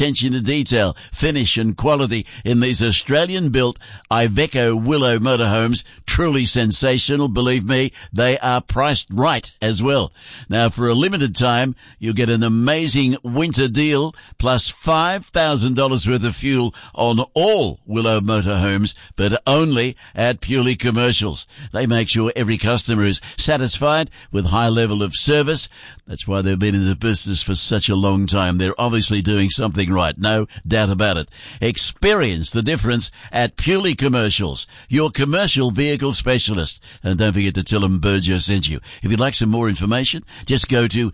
attention to detail, finish and quality in these Australian-built Iveco Willow motorhomes. Truly sensational, believe me. They are priced right as well. Now, for a limited time, you'll get an amazing winter deal plus $5,000 worth of fuel on all Willow motorhomes, but only at Purely Commercials. They make sure every customer is satisfied with high level of service. That's why they've been in the business for such a long time. They're obviously doing something right, no doubt about it. Experience the difference at Purely Commercials, your commercial vehicle specialist. And don't forget to tell them Burjo sent you. If you'd like some more information, just go to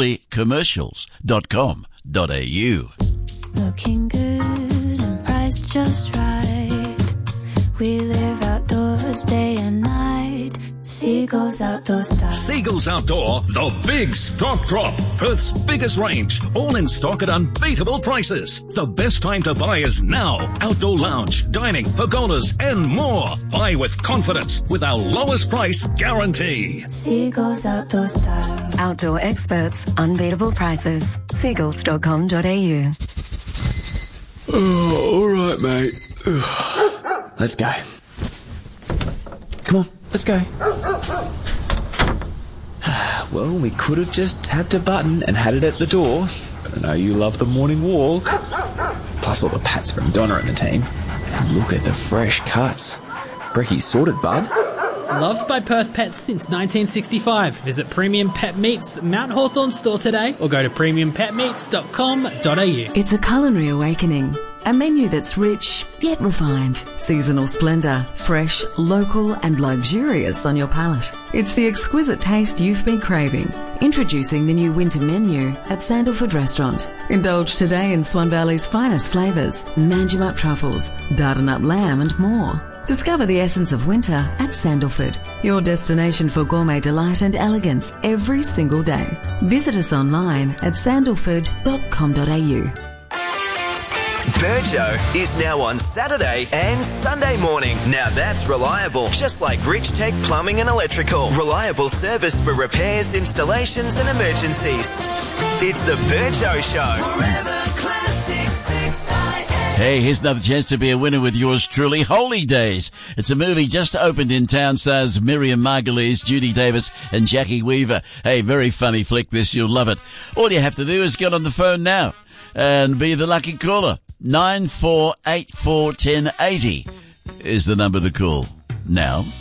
purelycommercials.com.au. Looking good and priced just right. We live outdoors day and night. Seagulls Outdoor Style. Seagulls Outdoor, the big stock drop. Perth's biggest range, all in stock at unbeatable prices. The best time to buy is now. Outdoor lounge, dining, pergolas, and more. Buy with confidence with our lowest price guarantee. Seagulls Outdoor Style. Outdoor experts, unbeatable prices. Seagulls.com.au. Oh, all right, mate. Let's go. Come on, let's go. Well, we could have just tapped a button and had it at the door, but I know you love the morning walk. Plus all the pats from Donna and the team. And look at the fresh cuts. Brecky's sorted, bud. Loved by Perth Pets since 1965. Visit Premium Pet Meats Mount Hawthorn store today or go to premiumpetmeats.com.au. It's a culinary awakening. A menu that's rich yet refined. Seasonal splendour, fresh, local and luxurious on your palate. It's the exquisite taste you've been craving. Introducing the new winter menu at Sandalford Restaurant. Indulge today in Swan Valley's finest flavours, Manjimup truffles, Dardanup lamb and more. Discover the essence of winter at Sandalford, your destination for gourmet delight and elegance every single day. Visit us online at sandalford.com.au. Burjo is now on Saturday and Sunday morning. Now that's reliable, just like Rich Tech Plumbing and Electrical. Reliable service for repairs, installations and emergencies. It's the Burjo Show. Forever Classic 6IM. Hey, here's another chance to be a winner with yours truly, Holy Days. It's a movie just opened in town, stars Miriam Margolyes, Judy Davis and Jackie Weaver. Hey, very funny flick this, you'll love it. All you have to do is get on the phone now and be the lucky caller. 94841080 is the number to call now.